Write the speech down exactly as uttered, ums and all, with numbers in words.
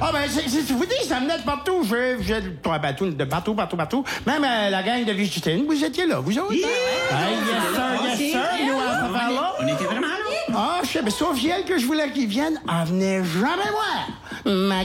Ah, ben, c'est, c'est, je vous dis, ça venait de partout. J'ai, j'ai, de partout, de partout, partout, partout. Même euh, la gang de Vigitine, vous étiez là, vous autres. Yeah. Hey, yes, sir, yes, sir, nous, à ce moment-là. On était vraiment là. Ah, je sais, mais sauf elle que je voulais qu'ils viennent, elle venait jamais voir. Ma